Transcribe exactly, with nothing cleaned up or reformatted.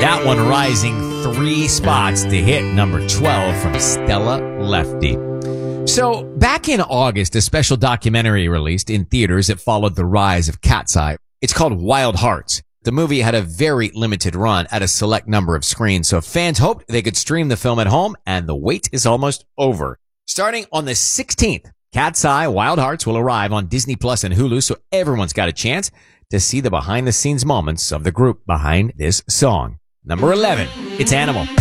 That one rising three spots to hit number twelve from Stella Lefty. So, back in August, a special documentary released in theaters that followed the rise of Cat's Eye. It's called Wild Hearts. The movie had a very limited run at a select number of screens, so fans hoped they could stream the film at home, and the wait is almost over. Starting on the sixteenth, Cat's Eye Wild Hearts will arrive on Disney Plus and Hulu, so everyone's got a chance to see the behind-the-scenes moments of the group behind this song. Number eleven, it's Animal.